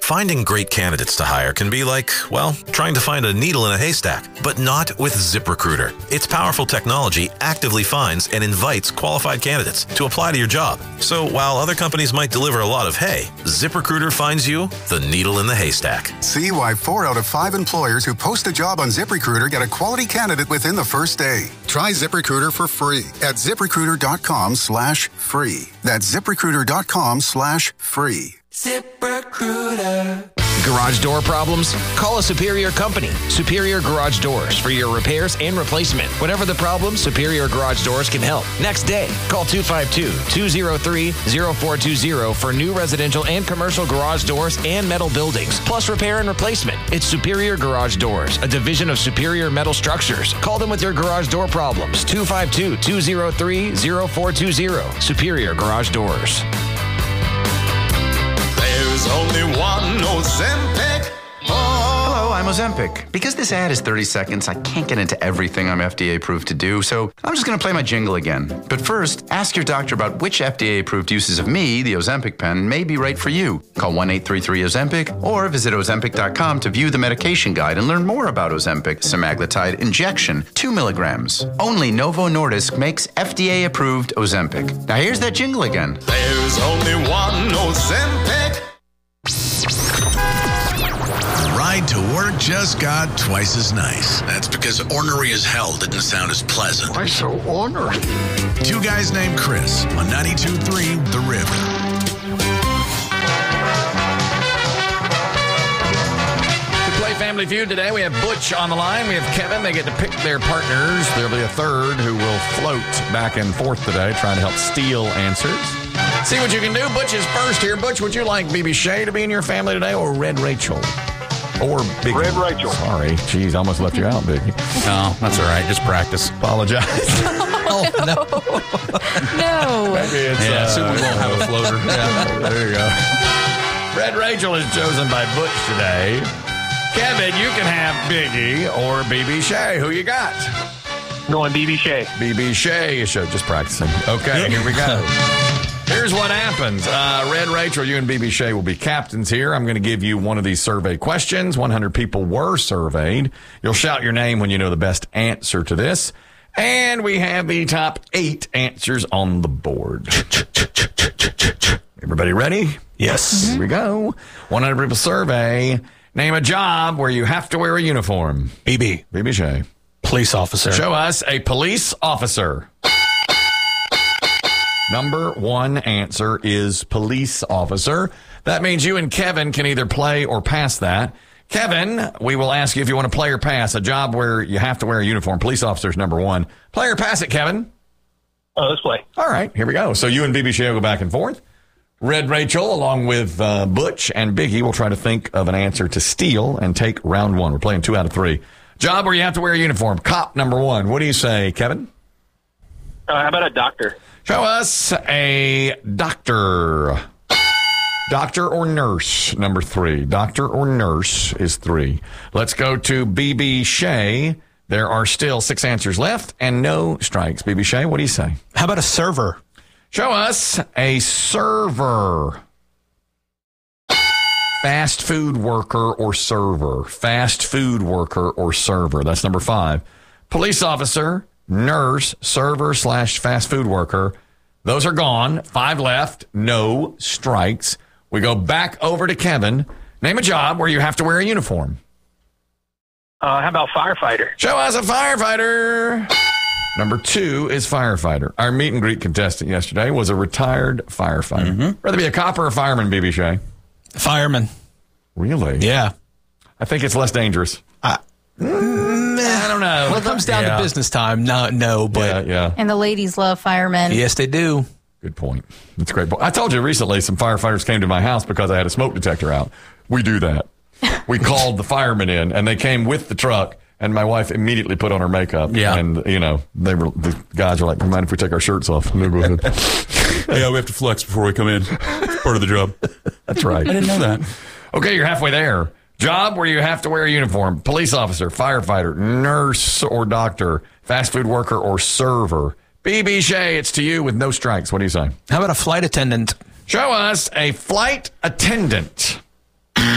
Finding great candidates to hire can be like, well, trying to find a needle in a haystack, but not with ZipRecruiter. Its powerful technology actively finds and invites qualified candidates to apply to your job. So while other companies might deliver a lot of hay, ZipRecruiter finds you the needle in the haystack. See why 4 out of 5 employers who post a job on ZipRecruiter get a quality candidate within the first day. Try ZipRecruiter for free at ZipRecruiter.com/free. That's ZipRecruiter.com/free. ZipRecruiter. Garage door problems? Call a Superior company. Superior Garage Doors for your repairs and replacement. Whatever the problem, Superior Garage Doors can help. Next day, call 252-203-0420 for new residential and commercial garage doors and metal buildings, plus repair and replacement. It's Superior Garage Doors, a division of Superior Metal Structures. Call them with your garage door problems. 252-203-0420. Superior Garage Doors. There's only one Ozempic. Hello, I'm Ozempic. Because this ad is 30 seconds, I can't get into everything I'm FDA approved to do, so I'm just going to play my jingle again. But first, ask your doctor about which FDA approved uses of me, the Ozempic pen, may be right for you. Call 1-833-OZEMPIC or visit Ozempic.com to view the medication guide and learn more about Ozempic semaglutide injection, 2 milligrams. Only Novo Nordisk makes FDA approved Ozempic. Now here's that jingle again. There's only one Ozempic. The ride to work just got twice as nice. That's because ornery as hell didn't sound as pleasant. Why so ornery? 2 guys named Chris on 92.3 The River. Family Feud today. We have Butch on the line. We have Kevin. They get to pick their partners. There'll be a third who will float back and forth today, trying to help steal answers. See what you can do. Butch is first here. Butch, would you like BB Shea to be in your family today or Red Rachel? Or Biggie? Red Rachel. Sorry. Jeez, I almost left you out, Biggie. No, that's all right. Just practice. Apologize. Oh, no. No. Maybe it's, soon we won't have a floater. Yeah, there you go. Red Rachel is chosen by Butch today. Kevin, you can have Biggie or BB Shea. Who you got? Going BB Shea. BB Shea. Just practicing. Okay, here we go. Here's what happens. Red Rachel, you and BB Shea will be captains here. I'm going to give you one of these survey questions. 100 people were surveyed. You'll shout your name when you know the best answer to this. And we have the top 8 answers on the board. Everybody ready? Yes. Here we go. 100 people survey. Name a job where you have to wear a uniform. BB. BB Shea. Police officer. Show us a police officer. Number 1 answer is police officer. That means you and Kevin can either play or pass that. Kevin, we will ask you if you want to play or pass a job where you have to wear a uniform. Police officer is number 1. Play or pass it, Kevin? Let's play. All right, here we go. So you and BB Shea will go back and forth. Red Rachel, along with Butch and Biggie, will try to think of an answer to steal and take round 1. We're playing 2 out of 3. Job where you have to wear a uniform. Cop number 1. What do you say, Kevin? How about a doctor? Show us a doctor. Doctor or nurse, number 3. Doctor or nurse is 3. Let's go to BB Shea. There are still 6 answers left and no strikes. BB Shea, what do you say? How about a server? Show us a server. Fast food worker or server. Fast food worker or server. That's number 5. Police officer, nurse, server / fast food worker. Those are gone. 5 left. No strikes. We go back over to Kevin. Name a job where you have to wear a uniform. How about firefighter? Show us a firefighter. Number 2 is firefighter. Our meet and greet contestant yesterday was a retired firefighter. Mm-hmm. Rather be a cop or a fireman, BB Shea? Fireman. Really? Yeah. I think it's less dangerous. I don't know. When it comes down to business time, no, but yeah. And the ladies love firemen. Yes, they do. Good point. That's a great point. I told you recently some firefighters came to my house because I had a smoke detector out. We do that. We called the firemen in, and they came with the truck, and my wife immediately put on her makeup. Yeah. And, the guys were like, mind if we take our shirts off? No, go ahead. Yeah, we have to flex before we come in. It's part of the job. That's right. I didn't know that. Okay, you're halfway there. Job where you have to wear a uniform. Police officer, firefighter, nurse or doctor, fast food worker or server. BB Shea, it's to you with no strikes. What do you say? How about a flight attendant? Show us a flight attendant.